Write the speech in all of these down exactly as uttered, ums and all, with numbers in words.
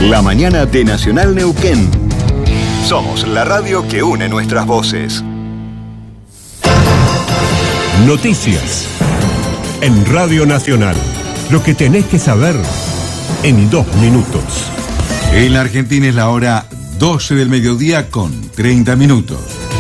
La mañana de Nacional Neuquén. Somos la radio que une nuestras voces. Noticias en Radio Nacional. Lo que tenés que saber en dos minutos. En la Argentina es la hora doce del mediodía con treinta minutos.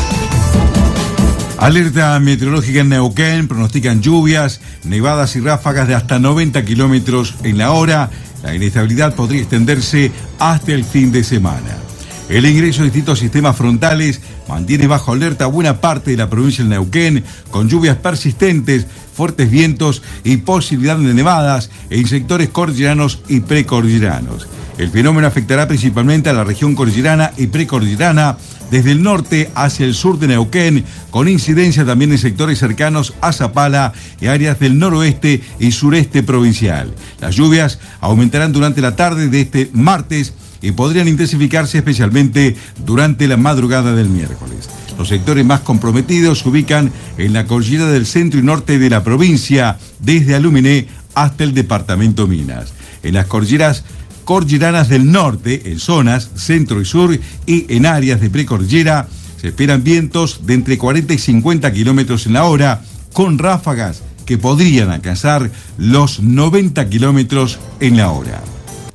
Alerta meteorológica en Neuquén, pronostican lluvias, nevadas y ráfagas de hasta noventa kilómetros en la hora. La inestabilidad podría extenderse hasta el fin de semana. El ingreso de distintos sistemas frontales mantiene bajo alerta buena parte de la provincia de Neuquén, con lluvias persistentes, fuertes vientos y posibilidad de nevadas en sectores cordilleranos y precordilleranos. El fenómeno afectará principalmente a la región cordillerana y precordillerana, desde el norte hacia el sur de Neuquén, con incidencia también en sectores cercanos a Zapala y áreas del noroeste y sureste provincial. Las lluvias aumentarán durante la tarde de este martes y podrían intensificarse especialmente durante la madrugada del miércoles. Los sectores más comprometidos se ubican en la cordillera del centro y norte de la provincia, desde Aluminé hasta el departamento Minas. En las cordilleras cordilleranas del norte, en zonas centro y sur y en áreas de precordillera, se esperan vientos de entre cuarenta y cincuenta kilómetros en la hora, con ráfagas que podrían alcanzar los noventa kilómetros en la hora.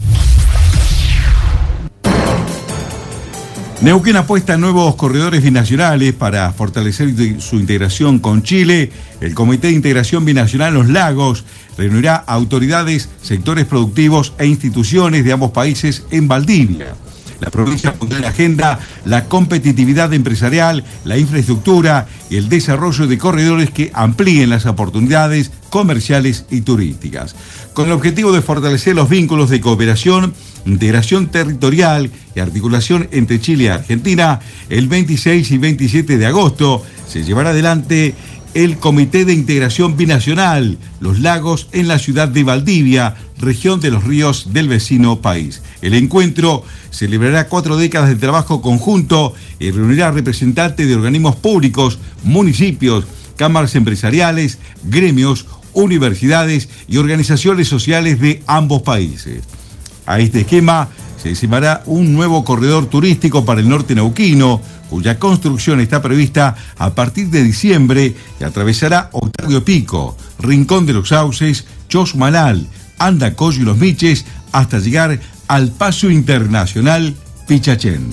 Neuquén apuesta a nuevos corredores binacionales para fortalecer su integración con Chile. El Comité de Integración Binacional Los Lagos reunirá autoridades, sectores productivos e instituciones de ambos países en Valdivia. La provincia pondrá en la agenda la competitividad empresarial, la infraestructura y el desarrollo de corredores que amplíen las oportunidades comerciales y turísticas. Con el objetivo de fortalecer los vínculos de cooperación, integración territorial y articulación entre Chile y Argentina, el veintiséis y veintisiete de agosto se llevará adelante el Comité de Integración Binacional Los Lagos en la ciudad de Valdivia, región de los ríos del vecino país. El encuentro celebrará cuatro décadas de trabajo conjunto y reunirá representantes de organismos públicos, municipios, cámaras empresariales, gremios, universidades y organizaciones sociales de ambos países. A este esquema se estimará un nuevo corredor turístico para el norte neuquino, cuya construcción está prevista a partir de diciembre y atravesará Octavio Pico, Rincón de los Sauces, Chosmalal, Andacollo y Los Miches, hasta llegar al Paso Internacional Pichachén.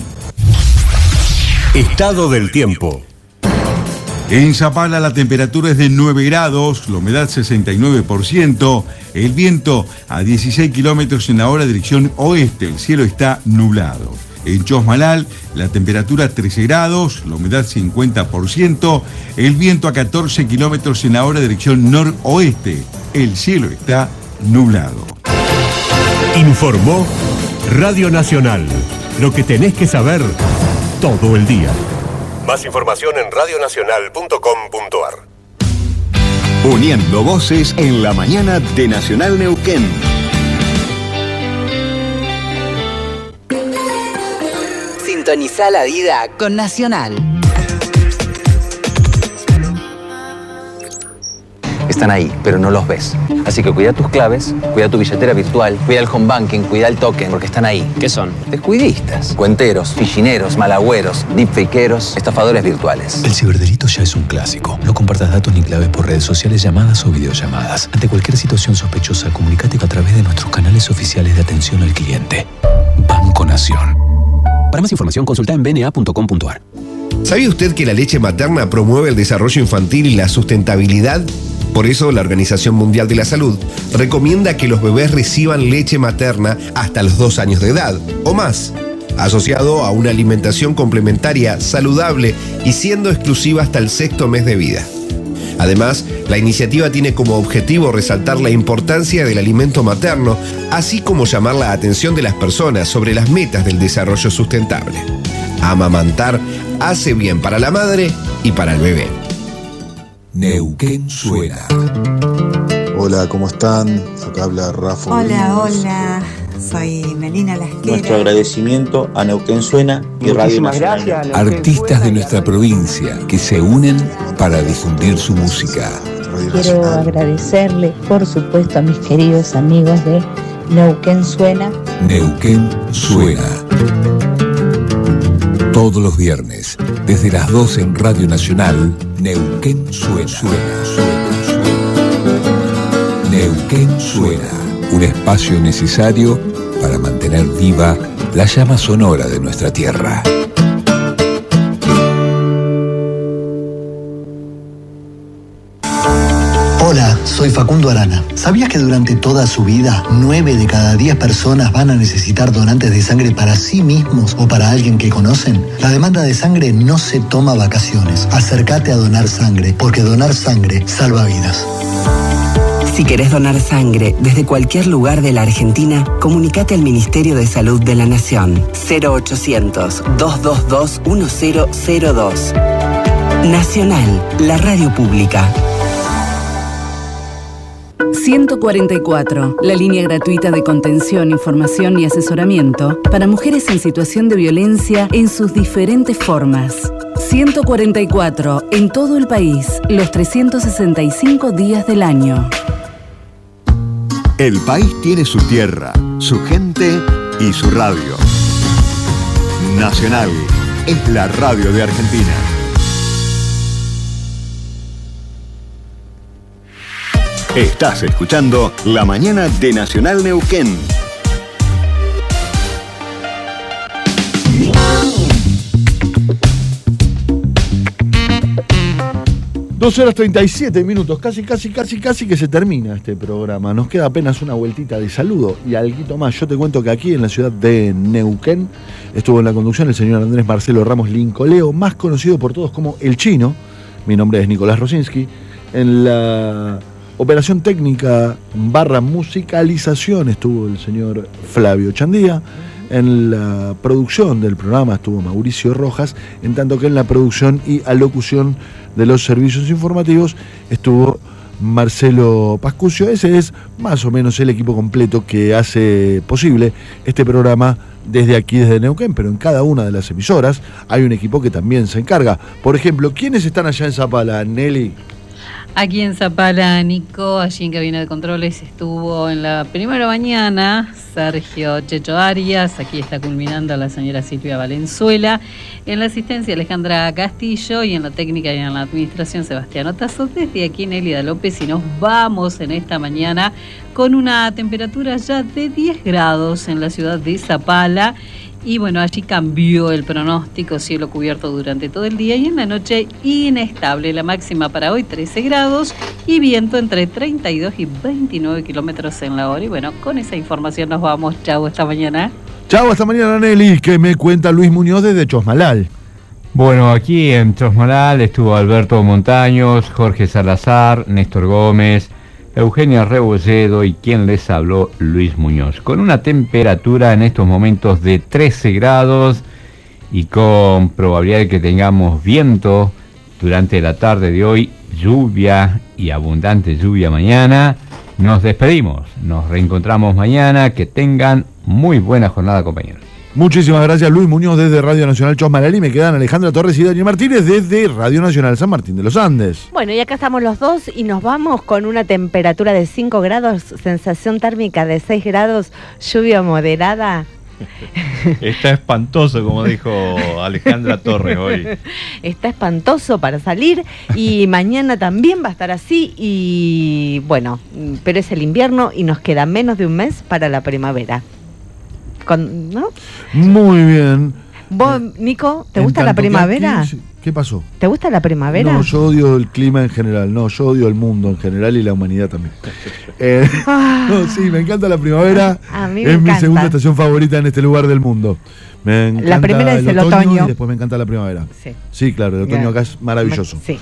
Estado del tiempo. En Zapala la temperatura es de nueve grados, la humedad sesenta y nueve por ciento, el viento a dieciséis kilómetros en la hora dirección oeste, el cielo está nublado. En Chosmalal la temperatura trece grados, la humedad cincuenta por ciento, el viento a catorce kilómetros en la hora dirección noroeste, el cielo está nublado. Informó Radio Nacional, lo que tenés que saber todo el día. Más información en radio nacional punto com punto a r. Uniendo voces en la mañana de Nacional Neuquén. Sintoniza la vida con Nacional. Están ahí, pero no los ves. Así que cuida tus claves, cuida tu billetera virtual, cuida el home banking, cuida el token, porque están ahí. ¿Qué son? Descuidistas, cuenteros, fichineros, malagüeros, deepfakeros, estafadores virtuales. El ciberdelito ya es un clásico. No compartas datos ni claves por redes sociales, llamadas o videollamadas. Ante cualquier situación sospechosa, comunícate a través de nuestros canales oficiales de atención al cliente. Banco Nación. Para más información, consulta en b n a punto com punto a r. ¿Sabía usted que la leche materna promueve el desarrollo infantil y la sustentabilidad? Por eso, la Organización Mundial de la Salud recomienda que los bebés reciban leche materna hasta los dos años de edad o más, asociado a una alimentación complementaria saludable y siendo exclusiva hasta el sexto mes de vida. Además, la iniciativa tiene como objetivo resaltar la importancia del alimento materno, así como llamar la atención de las personas sobre las metas del desarrollo sustentable. Amamantar hace bien para la madre y para el bebé. Neuquén suena. Hola, ¿cómo están? Acá habla Rafa. Hola, hola. Soy Melina Lasquera. Nuestro agradecimiento a Neuquén Suena y Radio Nacional. Artistas de nuestra provincia que se unen para difundir su música. Quiero agradecerle, por supuesto, a mis queridos amigos de Neuquén suena. Neuquén suena. Todos los viernes, desde las doce en Radio Nacional, Neuquén suena. Suena, suena, suena. Neuquén suena. Un espacio necesario para mantener viva la llama sonora de nuestra tierra. Hola, soy Facundo Arana. ¿Sabías que durante toda su vida, nueve de cada diez personas van a necesitar donantes de sangre para sí mismos o para alguien que conocen? La demanda de sangre no se toma vacaciones. Acércate a donar sangre, porque donar sangre salva vidas. Si querés donar sangre desde cualquier lugar de la Argentina, comunicate al Ministerio de Salud de la Nación. cero ochocientos, dos dos dos, uno cero cero dos. Nacional, la radio pública. ciento cuarenta y cuatro, la línea gratuita de contención, información y asesoramiento para mujeres en situación de violencia en sus diferentes formas. ciento cuarenta y cuatro, en todo el país, los trescientos sesenta y cinco días del año. El país tiene su tierra, su gente y su radio. Nacional es la radio de Argentina. Estás escuchando La Mañana de Nacional Neuquén. dos horas treinta y siete minutos, casi, casi, casi, casi que se termina este programa. Nos queda apenas una vueltita de saludo y alguito más. Yo te cuento que aquí en la ciudad de Neuquén estuvo en la conducción el señor Andrés Marcelo Ramos Lincoleo, más conocido por todos como El Chino. Mi nombre es Nicolás Rosinski. En la operación técnica barra musicalización estuvo el señor Flavio Chandía. En la producción del programa estuvo Mauricio Rojas, en tanto que en la producción y alocución de los servicios informativos estuvo Marcelo Pascucio. Ese es más o menos el equipo completo que hace posible este programa desde aquí, desde Neuquén, pero en cada una de las emisoras hay un equipo que también se encarga. Por ejemplo, ¿quiénes están allá en Zapala, Nelly? Aquí en Zapala, Nico, allí en cabina de controles estuvo en la primera mañana Sergio Checho Arias, aquí está culminando la señora Silvia Valenzuela, en la asistencia Alejandra Castillo y en la técnica y en la administración Sebastián Otazo. Desde aquí Nelida López y nos vamos en esta mañana con una temperatura ya de diez grados en la ciudad de Zapala. Y bueno, allí cambió el pronóstico, cielo cubierto durante todo el día y en la noche inestable. La máxima para hoy trece grados y viento entre treinta y dos y veintinueve kilómetros en la hora. Y bueno, con esa información nos vamos. Chau, hasta mañana. Chau, hasta mañana, Nelly. ¿Qué me cuenta Luis Muñoz desde Chosmalal? Bueno, aquí en Chosmalal estuvo Alberto Montaños, Jorge Salazar, Néstor Gómez, Eugenia Rebolledo y quien les habló, Luis Muñoz, con una temperatura en estos momentos de trece grados y con probabilidad de que tengamos viento durante la tarde de hoy, lluvia y abundante lluvia mañana. Nos despedimos, nos reencontramos mañana, que tengan muy buena jornada, compañeros. Muchísimas gracias, Luis Muñoz desde Radio Nacional Chosmalal, y me quedan Alejandra Torres y Daniel Martínez desde Radio Nacional San Martín de los Andes. Bueno, y acá estamos los dos y nos vamos con una temperatura de cinco grados, sensación térmica de seis grados, lluvia moderada. Está espantoso, como dijo Alejandra Torres hoy. Está espantoso para salir y mañana también va a estar así y bueno, pero es el invierno y nos queda menos de un mes para la primavera. Con, ¿no? Muy bien. ¿Vos, Nico, te gusta la primavera? Aquí, ¿qué pasó? ¿Te gusta la primavera? No, yo odio el clima en general, no, yo odio el mundo en general y la humanidad también. Eh, ah, no, sí, me encanta la primavera. A mí me es encanta. Mi segunda estación favorita en este lugar del mundo. Me encanta la primera es el, el otoño, otoño y después me encanta la primavera. Sí, sí claro, el otoño yeah. acá es maravilloso. Sí.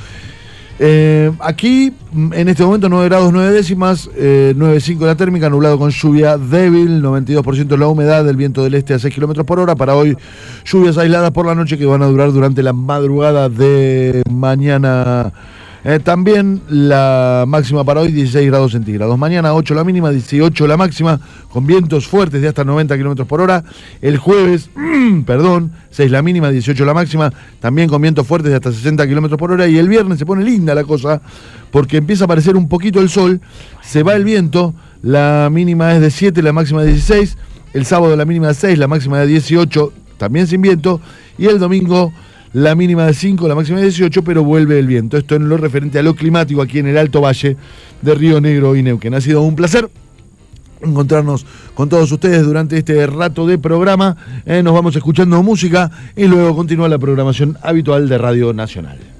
Eh, aquí, en este momento, nueve grados nueve décimas, eh, nueve coma cinco la térmica, nublado con lluvia débil, noventa y dos por ciento la humedad, del viento del este a seis kilómetros por hora. Para hoy, lluvias aisladas por la noche que van a durar durante la madrugada de mañana. Eh, también la máxima para hoy, dieciséis grados centígrados. Mañana ocho la mínima, dieciocho la máxima, con vientos fuertes de hasta noventa kilómetros por hora. El jueves, mmm, perdón, seis la mínima, dieciocho la máxima, también con vientos fuertes de hasta sesenta kilómetros por hora. Y el viernes se pone linda la cosa, porque empieza a aparecer un poquito el sol, se va el viento, la mínima es de siete, la máxima de dieciséis. El sábado la mínima de seis, la máxima de dieciocho, también sin viento. Y el domingo la mínima de cinco, la máxima de dieciocho, pero vuelve el viento. Esto en lo referente a lo climático aquí en el Alto Valle de Río Negro y Neuquén. Ha sido un placer encontrarnos con todos ustedes durante este rato de programa. Eh, nos vamos escuchando música y luego continúa la programación habitual de Radio Nacional.